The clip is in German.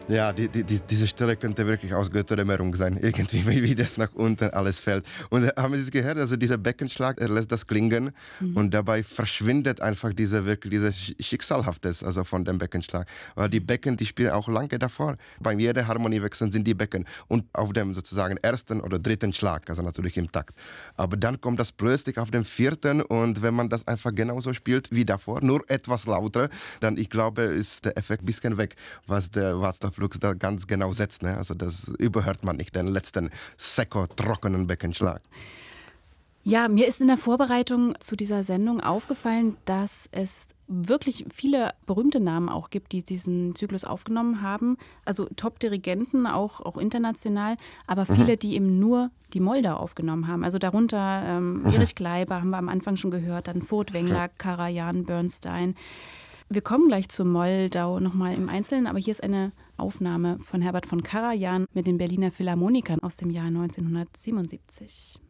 Ja, diese Stelle könnte wirklich aus Götterdämmerung sein, irgendwie, wie das nach unten alles fällt. Und haben Sie es gehört, also dieser Beckenschlag, er lässt das klingen und dabei verschwindet einfach diese Schicksalhaftes, also von dem Beckenschlag. Weil die Becken, die spielen auch lange davor. Bei jeder Harmoniewechsel sind die Becken und auf dem sozusagen ersten oder dritten Schlag, also natürlich im Takt. Aber dann kommt das plötzlich auf den vierten und wenn man das einfach genauso spielt wie davor, nur etwas lauter, dann ich glaube, ist der Effekt ein bisschen weg, was der Václav Lux da ganz genau setzt. Ne? Also das überhört man nicht, den letzten trockenen Beckenschlag. Ja, mir ist in der Vorbereitung zu dieser Sendung aufgefallen, dass es wirklich viele berühmte Namen auch gibt, die diesen Zyklus aufgenommen haben. Also Top-Dirigenten, auch international, aber viele, die eben nur die Moldau aufgenommen haben. Also darunter Erich Kleiber haben wir am Anfang schon gehört, dann Furtwängler, Karajan, Bernstein. Wir kommen gleich zur Moldau nochmal im Einzelnen, aber hier ist eine Aufnahme von Herbert von Karajan mit den Berliner Philharmonikern aus dem Jahr 1977.